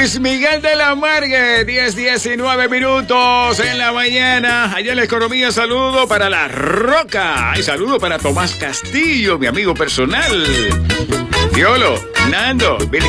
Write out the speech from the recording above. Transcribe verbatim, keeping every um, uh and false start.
Luis Miguel de la Margue, diez diecinueve minutos en la mañana. Allá en la economía, saludo para La Roca. Ay, saludo para Tomás Castillo, mi amigo personal. Diolo, Nando, Billy